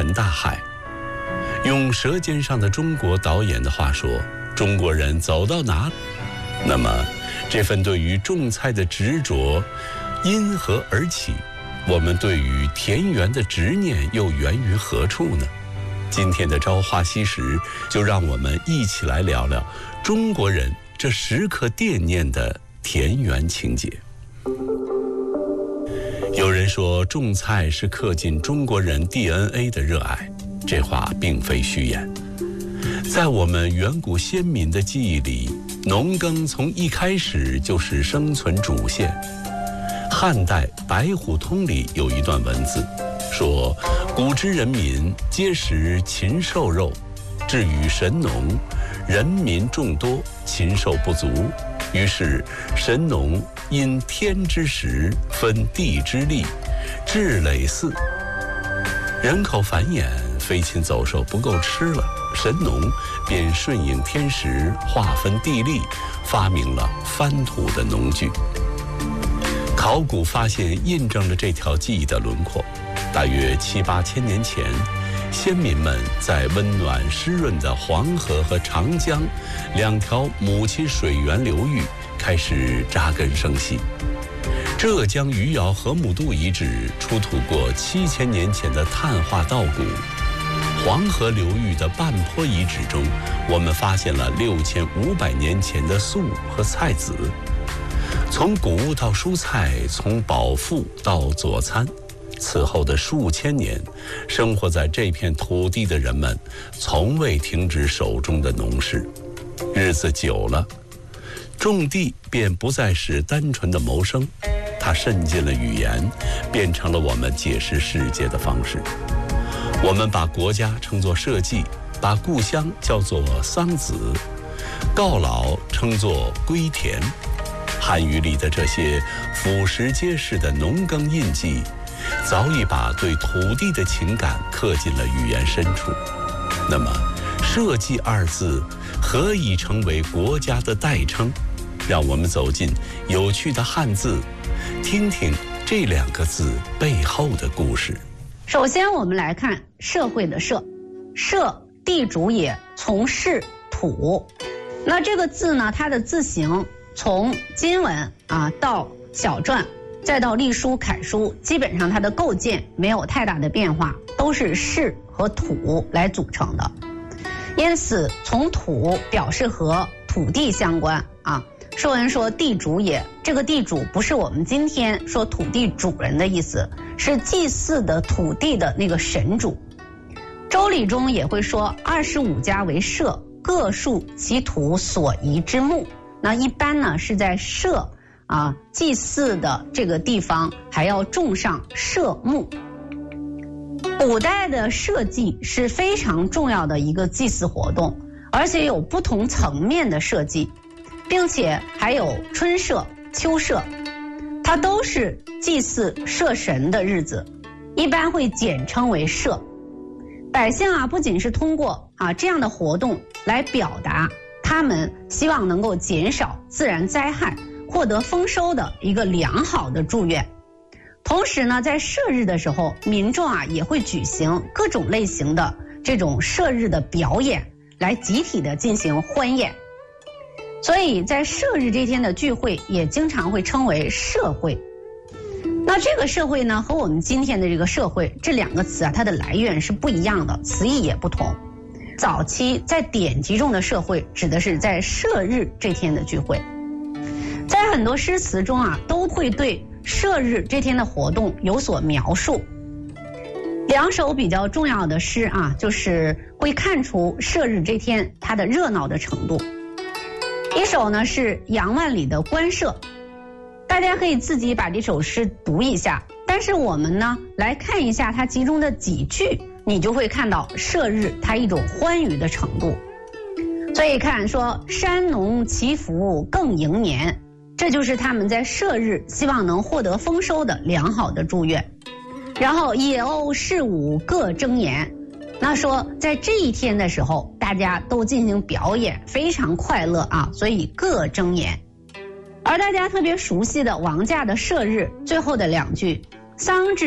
环大海。用《舌尖上的中国》导演的话说，中国人走到哪里，那么这份对于种菜的执着因何而起？我们对于田园的执念又源于何处呢？今天的朝花夕拾，就让我们一起来聊聊中国人这时刻惦念的田园情节。有人说种菜是刻进中国人 DNA 的热爱，这话并非虚言。在我们远古先民的记忆里，农耕从一开始就是生存主线。汉代《白虎通》里有一段文字说，古之人民皆食禽兽肉，至于神农，人民众多，禽兽不足，于是神农因天之时，分地之利，治累祀。人口繁衍，飞禽走兽不够吃了，神农便顺应天时，划分地利，发明了翻土的农具。考古发现印证了这条记忆的轮廓。大约7、8千年前，先民们在温暖湿润的黄河和长江两条母亲水源流域开始扎根生息。浙江余姚河姆渡遗址出土过7000年前的碳化稻谷。黄河流域的半坡遗址中，我们发现了6500年前的粟和菜籽。从谷物到蔬菜，从饱腹到佐餐，此后的数千年，生活在这片土地的人们从未停止手中的农事。日子久了，种地便不再是单纯的谋生，它渗进了语言，变成了我们解释世界的方式。我们把国家称作社稷，把故乡叫做桑梓，告老称作归田。汉语里的这些俯拾皆是的农耕印记，早已把对土地的情感刻进了语言深处。那么社稷二字何以成为国家的代称？让我们走进有趣的汉字，听听这2个字背后的故事。 首先我们来看社会的社，社地主也，从事土。那这个字呢，它的字形从金文到小篆再到隶书楷书，基本上它的构建没有太大的变化，都是士和土来组成的。因此从土表示和土地相关啊。说文说地主也，这个地主不是我们今天说土地主人的意思，是祭祀的土地的那个神主。周礼中也会说25家为社，各树其土所宜之木。那一般呢是在社祭祀的这个地方还要种上社木。古代的社稷是非常重要的一个祭祀活动，而且有不同层面的社稷，并且还有春社、秋社，它都是祭祀社神的日子，一般会简称为社。百姓不仅是通过这样的活动来表达他们希望能够减少自然灾害，获得丰收的一个良好的祝愿。同时呢，在社日的时候，民众也会举行各种类型的这种社日的表演，来集体的进行欢宴。所以在社日这天的聚会也经常会称为社会。那这个社会呢，和我们今天的这个社会这2个词它的来源是不一样的，词义也不同。早期在典籍中的社会指的是在社日这天的聚会。在很多诗词中都会对社日这天的活动有所描述。2首比较重要的诗就是会看出社日这天它的热闹的程度。一首呢是杨万里的《官社》，大家可以自己把这首诗读一下，但是我们呢来看一下它其中的几句，你就会看到社日它一种欢愉的程度。所以看说山农祈福更迎年，这就是他们在社日希望能获得丰收的良好的祝愿。然后野鸥士舞各争妍，那说在这一天的时候大家都进行表演，非常快乐所以各争妍。而大家特别熟悉的王驾的社日最后的2句，桑之